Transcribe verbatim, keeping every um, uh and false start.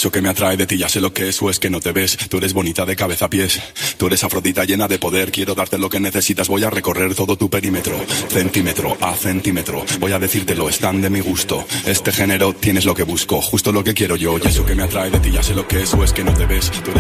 eso que me atrae de ti, ya sé lo que es o es que no te ves. Tú eres bonita de cabeza a pies, tú eres Afrodita llena de poder. Quiero darte lo que necesitas, voy a recorrer todo tu perímetro, centímetro a centímetro. Voy a decírtelo, están de mi gusto. Este género tienes lo que busco, justo lo que quiero yo. Y eso que me atrae de ti, ya sé lo que es o es que no te ves. Tú eres